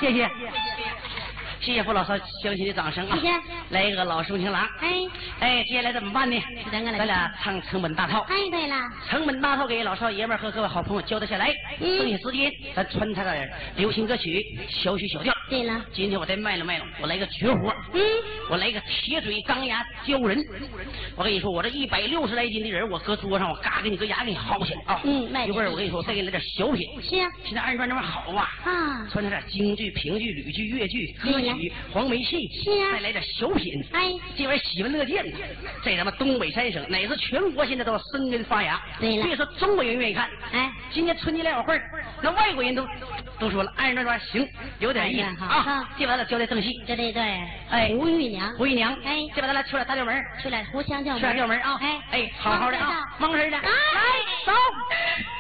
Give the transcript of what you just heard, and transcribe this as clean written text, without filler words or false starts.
谢谢。谢谢傅老少响起的掌声啊！ 谢谢。 来一个老生情郎。哎，接下来怎么办呢？咱俩唱成本大套。 哎，对了， 成本大套给老少爷们和各位好朋友交代下来。剩下时间咱穿插点流行歌曲，小曲小调。 对了， 今天我再卖弄卖弄，我来个绝活。我来个铁嘴钢牙教人。我跟你说，我这160来斤的人，我搁桌上，我嘎给你个牙给你薅起来啊！ 卖一会儿我跟你说，再给你来点小品。 是啊， 现在二人转这玩意儿好啊！穿插点京剧、评剧、吕剧、越剧、歌曲、黄梅戏。 是啊， 再来点小品。这玩意儿喜闻乐见。在咱们东北三省，乃至全国，现在都生根发芽。 对了， 所以说中国人愿意看。今年春节联欢会，那外国人都说了，二人转行，有点意思啊！这把咱交代正戏， 对，胡玉娘，这把咱俩出来大调门，出来互相调门， 出来调门啊！好好的啊，蒙神的，来走。